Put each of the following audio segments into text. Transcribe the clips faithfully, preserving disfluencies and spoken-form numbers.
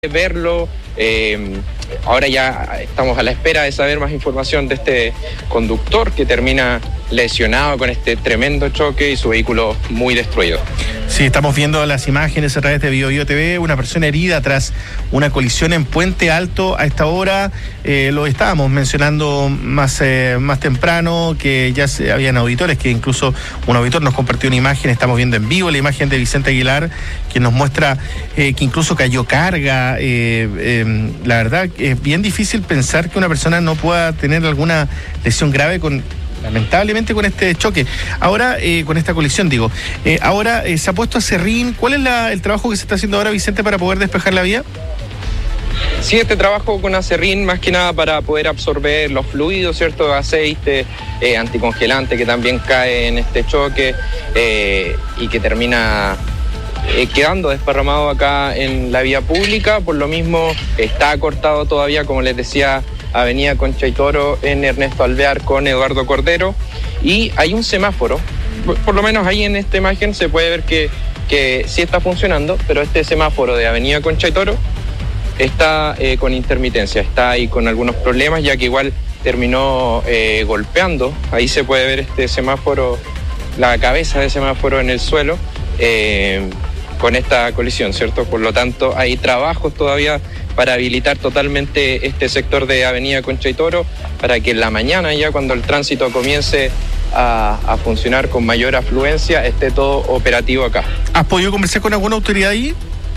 verlo. Eh, ahora ya estamos a la espera de saber más información de este conductor que termina lesionado con este tremendo choque y su vehículo muy destruido. Sí, estamos viendo las imágenes a través de Bio Bio T V, una persona herida tras una colisión en Puente Alto. A esta hora eh, lo estábamos mencionando más, eh, más temprano, que ya se, habían auditores, que incluso un auditor nos compartió una imagen, estamos viendo en vivo la imagen de Vicente Aguilar, que nos muestra eh, que incluso cayó carga. Eh, eh, la verdad es bien difícil pensar que una persona no pueda tener alguna lesión grave con... lamentablemente con este choque, ahora eh, con esta colisión digo, eh, ahora eh, se ha puesto a serrín. ¿Cuál es la, el trabajo que se está haciendo ahora, Vicente, para poder despejar la vía? Sí, este trabajo con acerrín más que nada para poder absorber los fluidos, ¿cierto? Aceite, eh, anticongelante que también cae en este choque eh, y que termina eh, quedando desparramado acá en la vía pública. Por lo mismo está cortado todavía, como les decía, Avenida Concha y Toro en Ernesto Alvear con Eduardo Cordero, y hay un semáforo, por, por lo menos ahí en esta imagen se puede ver que, que sí está funcionando, pero este semáforo de Avenida Concha y Toro está eh, con intermitencia, está ahí con algunos problemas, ya que igual terminó eh, golpeando. Ahí se puede ver este semáforo, la cabeza de semáforo en el suelo, eh, con esta colisión, ¿cierto? Por lo tanto, hay trabajos todavía para habilitar totalmente este sector de Avenida Concha y Toro, para que en la mañana, ya cuando el tránsito comience a, a funcionar con mayor afluencia, esté todo operativo acá. ¿Has podido conversar con alguna autoridad ahí?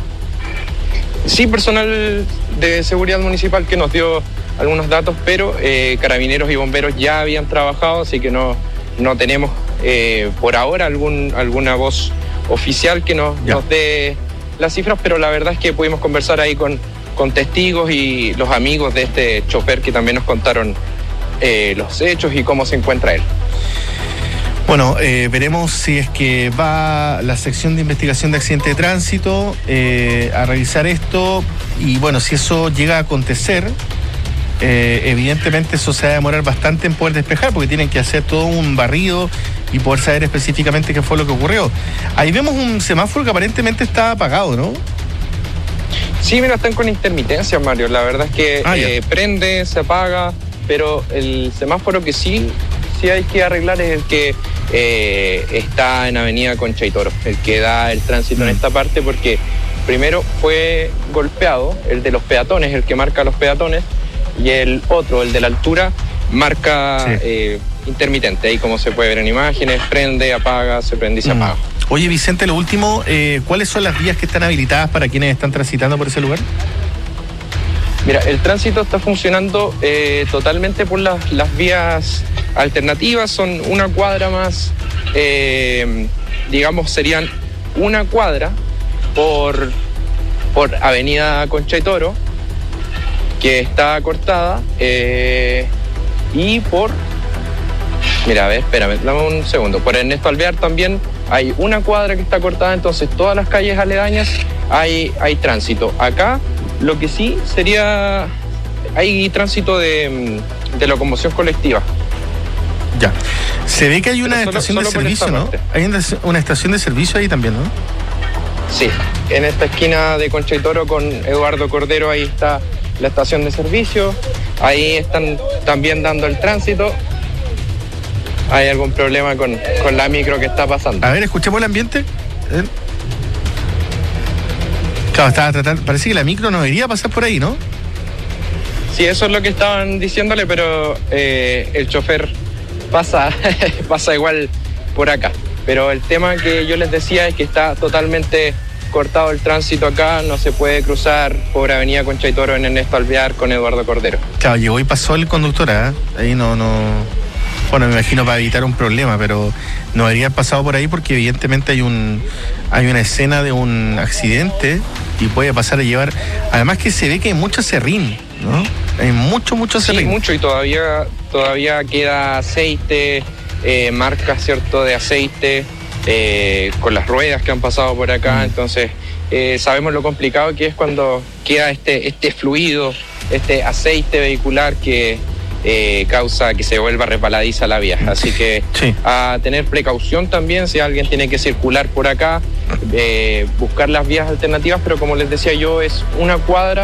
Sí, personal de seguridad municipal que nos dio algunos datos, pero eh, carabineros y bomberos ya habían trabajado, así que no, no tenemos eh, por ahora algún, alguna voz oficial que nos, nos dé las cifras, pero la verdad es que pudimos conversar ahí con, con testigos y los amigos de este chofer que también nos contaron eh, los hechos y cómo se encuentra él. Bueno, eh, veremos si es que va la sección de investigación de accidente de tránsito eh, a revisar esto, y bueno, si eso llega a acontecer, eh, evidentemente eso se va a demorar bastante en poder despejar, porque tienen que hacer todo un barrido y poder saber específicamente qué fue lo que ocurrió. Ahí vemos un semáforo que aparentemente está apagado, ¿no? Sí, mira, están con intermitencia, Mario. La verdad es que ah, eh, prende, se apaga, pero el semáforo que sí, sí hay que arreglar es el que eh, está en Avenida Concha y Toro, el que da el tránsito mm. en esta parte, porque primero fue golpeado, el de los peatones, el que marca los peatones, y el otro, el de la altura, marca... Sí. Eh, intermitente, ahí como se puede ver en imágenes, prende, apaga, se prende y se apaga. Mm. Oye, Vicente, lo último, eh, ¿cuáles son las vías que están habilitadas para quienes están transitando por ese lugar? Mira, el tránsito está funcionando eh, totalmente por las, las vías alternativas, son una cuadra más, eh, digamos, serían una cuadra por, por Avenida Concha y Toro, que está cortada, eh, y por... Mira, a ver, espérame, dame un segundo. Por Ernesto Alvear también hay una cuadra que está cortada, entonces todas las calles aledañas hay, hay tránsito. Acá lo que sí sería, hay tránsito de, de locomoción colectiva. Ya. Se ve que hay una solo, estación solo de servicio, ¿no? Hay una, una estación de servicio ahí también, ¿no? Sí, en esta esquina de Concha y Toro con Eduardo Cordero, ahí está la estación de servicio. Ahí están también dando el tránsito. ¿Hay algún problema con, con la micro que está pasando? A ver, escuchemos el ambiente. ¿Eh? Claro, estaba tratando, parece que la micro no debería pasar por ahí, ¿no? Sí, eso es lo que estaban diciéndole, pero eh, el chofer pasa, pasa igual por acá. Pero el tema que yo les decía es que está totalmente cortado el tránsito acá, no se puede cruzar por Avenida Concha y Toro en Ernesto Alvear con Eduardo Cordero. Claro, llegó y pasó el conductor, ¿eh? Ahí no, no... Bueno, me imagino para evitar un problema, pero no debería haber pasado por ahí porque evidentemente hay un hay una escena de un accidente y puede pasar a llevar... Además que se ve que hay mucho acerrín, ¿no? Hay mucho, mucho acerrín. Sí, mucho, y todavía, todavía queda aceite, eh, marcas, ¿cierto?, de aceite, eh, con las ruedas que han pasado por acá, mm. entonces eh, sabemos lo complicado que es cuando queda este, este fluido, este aceite vehicular que... eh, causa que se vuelva resbaladiza la vía. Así que sí. a tener precaución también si alguien tiene que circular por acá, eh, buscar las vías alternativas, pero como les decía yo, es una cuadra